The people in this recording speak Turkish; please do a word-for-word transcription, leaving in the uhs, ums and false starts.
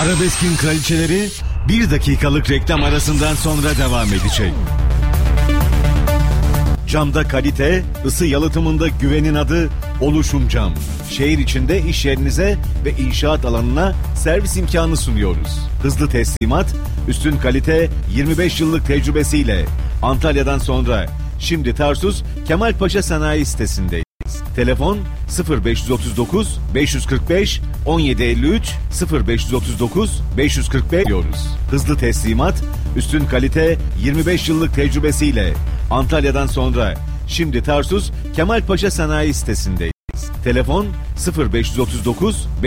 Arabeskin kraliçeleri bir dakikalık reklam arasından sonra devam edecek. Camda kalite, ısı yalıtımında güvenin adı Oluşum Cam. Şehir içinde iş yerinize ve inşaat alanına servis imkanı sunuyoruz. Hızlı teslimat, üstün kalite, yirmi beş yıllık tecrübesiyle Antalya'dan sonra şimdi Tarsus Kemalpaşa Sanayi sitesindeyiz. Telefon sıfır beş otuz dokuz beş kırk beş on yedi elli üç sıfır beş otuz dokuz beş kırk beş diyoruz. Hızlı teslimat, üstün kalite, yirmi beş yıllık tecrübesiyle Antalya'dan sonra şimdi Tarsus Kemalpaşa Sanayi sitesindeyiz. Telefon sıfır beş otuz dokuz